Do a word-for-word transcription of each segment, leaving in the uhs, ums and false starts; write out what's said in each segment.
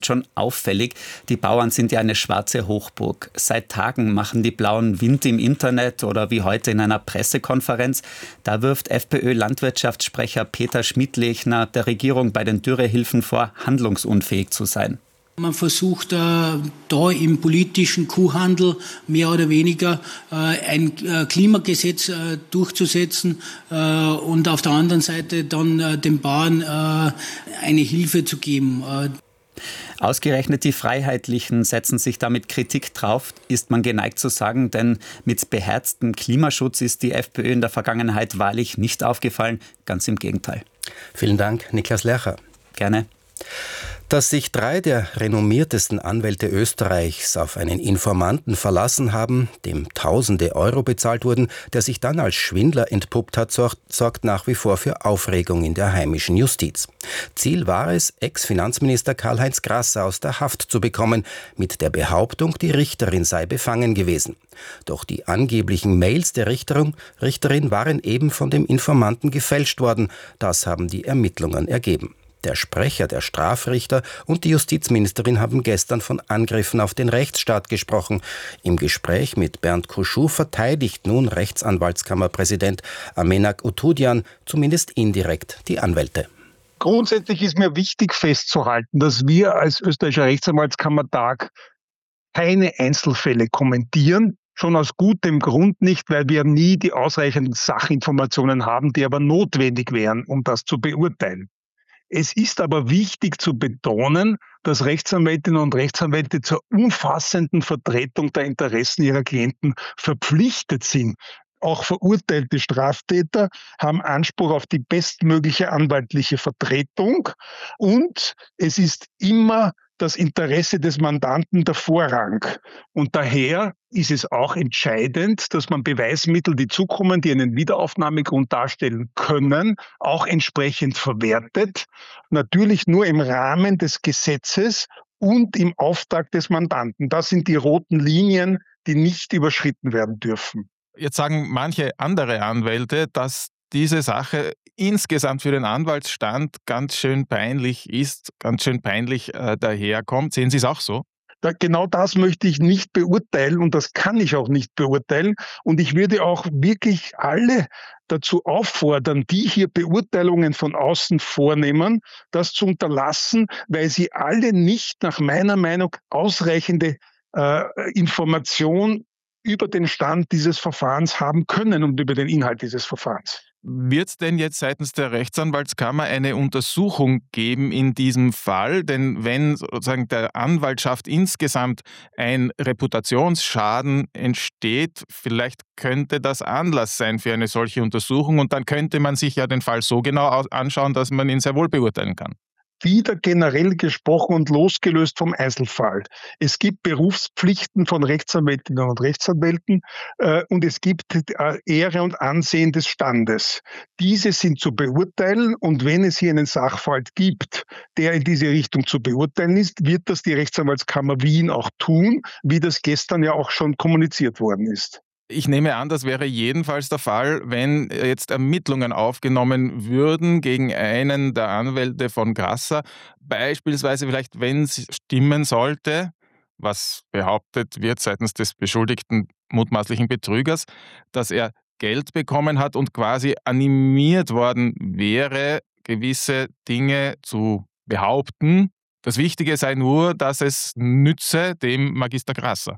Schon auffällig, die Bauern sind ja eine schwarze Hochburg. Seit Tagen machen die Blauen Wind im Internet oder wie heute in einer Pressekonferenz. Da wirft FPÖ-Landwirtschaftssprecher Peter Schmidlechner der Regierung bei den Dürrehilfen vor, handlungsunfähig zu sein. Man versucht äh, da im politischen Kuhhandel mehr oder weniger äh, ein äh, Klimagesetz äh, durchzusetzen äh, und auf der anderen Seite dann äh, den Bauern äh, eine Hilfe zu geben. Äh, Ausgerechnet die Freiheitlichen setzen sich damit Kritik drauf, ist man geneigt zu sagen, denn mit beherztem Klimaschutz ist die FPÖ in der Vergangenheit wahrlich nicht aufgefallen, ganz im Gegenteil. Vielen Dank, Niklas Lercher. Gerne. Dass sich drei der renommiertesten Anwälte Österreichs auf einen Informanten verlassen haben, dem tausende Euro bezahlt wurden, der sich dann als Schwindler entpuppt hat, sorgt nach wie vor für Aufregung in der heimischen Justiz. Ziel war es, Ex-Finanzminister Karl-Heinz Grasser aus der Haft zu bekommen, mit der Behauptung, die Richterin sei befangen gewesen. Doch die angeblichen Mails der Richterin, Richterin waren eben von dem Informanten gefälscht worden. Das haben die Ermittlungen ergeben. Der Sprecher der Strafrichter und die Justizministerin haben gestern von Angriffen auf den Rechtsstaat gesprochen. Im Gespräch mit Bernd Kuschou verteidigt nun Rechtsanwaltskammerpräsident Amenak Utudian zumindest indirekt die Anwälte. Grundsätzlich ist mir wichtig festzuhalten, dass wir als österreichischer Rechtsanwaltskammertag keine Einzelfälle kommentieren. Schon aus gutem Grund nicht, weil wir nie die ausreichenden Sachinformationen haben, die aber notwendig wären, um das zu beurteilen. Es ist aber wichtig zu betonen, dass Rechtsanwältinnen und Rechtsanwälte zur umfassenden Vertretung der Interessen ihrer Klienten verpflichtet sind. Auch verurteilte Straftäter haben Anspruch auf die bestmögliche anwaltliche Vertretung und es ist immer das Interesse des Mandanten der Vorrang. Und daher ist es auch entscheidend, dass man Beweismittel, die zukommen, die einen Wiederaufnahmegrund darstellen können, auch entsprechend verwertet. Natürlich nur im Rahmen des Gesetzes und im Auftrag des Mandanten. Das sind die roten Linien, die nicht überschritten werden dürfen. Jetzt sagen manche andere Anwälte, dass diese Sache insgesamt für den Anwaltsstand ganz schön peinlich ist, ganz schön peinlich äh, daherkommt. Sehen Sie es auch so? Da, genau das möchte ich nicht beurteilen und das kann ich auch nicht beurteilen. Und ich würde auch wirklich alle dazu auffordern, die hier Beurteilungen von außen vornehmen, das zu unterlassen, weil sie alle nicht nach meiner Meinung ausreichende äh, Information über den Stand dieses Verfahrens haben können und über den Inhalt dieses Verfahrens. Wird es denn jetzt seitens der Rechtsanwaltskammer eine Untersuchung geben in diesem Fall? Denn wenn sozusagen der Anwaltschaft insgesamt ein Reputationsschaden entsteht, vielleicht könnte das Anlass sein für eine solche Untersuchung und dann könnte man sich ja den Fall so genau anschauen, dass man ihn sehr wohl beurteilen kann. Wieder generell gesprochen und losgelöst vom Einzelfall. Es gibt Berufspflichten von Rechtsanwältinnen und Rechtsanwälten äh, und es gibt äh, Ehre und Ansehen des Standes. Diese sind zu beurteilen und wenn es hier einen Sachverhalt gibt, der in diese Richtung zu beurteilen ist, wird das die Rechtsanwaltskammer Wien auch tun, wie das gestern ja auch schon kommuniziert worden ist. Ich nehme an, das wäre jedenfalls der Fall, wenn jetzt Ermittlungen aufgenommen würden gegen einen der Anwälte von Grasser. Beispielsweise vielleicht, wenn es stimmen sollte, was behauptet wird seitens des beschuldigten mutmaßlichen Betrügers, dass er Geld bekommen hat und quasi animiert worden wäre, gewisse Dinge zu behaupten. Das Wichtige sei nur, dass es nütze dem Magister Grasser.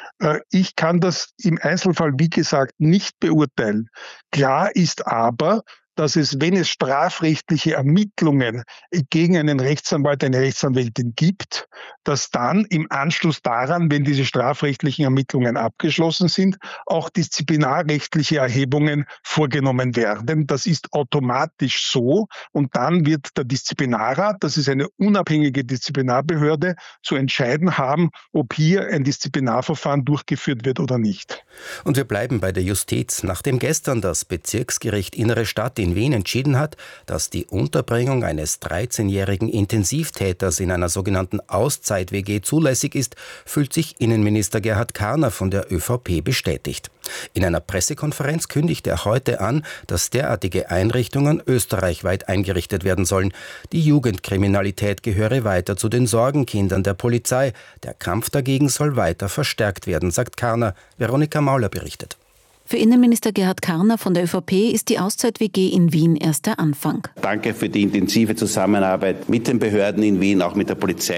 Ich kann das im Einzelfall, wie gesagt, nicht beurteilen. Klar ist aber, dass es, wenn es strafrechtliche Ermittlungen gegen einen Rechtsanwalt, eine Rechtsanwältin gibt, dass dann im Anschluss daran, wenn diese strafrechtlichen Ermittlungen abgeschlossen sind, auch disziplinarrechtliche Erhebungen vorgenommen werden. Das ist automatisch so und dann wird der Disziplinarrat, das ist eine unabhängige Disziplinarbehörde, zu entscheiden haben, ob hier ein Disziplinarverfahren durchgeführt wird oder nicht. Und wir bleiben bei der Justiz. Nachdem gestern das Bezirksgericht Innere Stadt in in Wien entschieden hat, dass die Unterbringung eines dreizehnjährigen Intensivtäters in einer sogenannten Auszeit-W G zulässig ist, fühlt sich Innenminister Gerhard Karner von der ÖVP bestätigt. In einer Pressekonferenz kündigt er heute an, dass derartige Einrichtungen österreichweit eingerichtet werden sollen. Die Jugendkriminalität gehöre weiter zu den Sorgenkindern der Polizei. Der Kampf dagegen soll weiter verstärkt werden, sagt Karner. Veronika Mauler berichtet. Für Innenminister Gerhard Karner von der ÖVP ist die Auszeit-W G in Wien erst der Anfang. Danke für die intensive Zusammenarbeit mit den Behörden in Wien, auch mit der Polizei.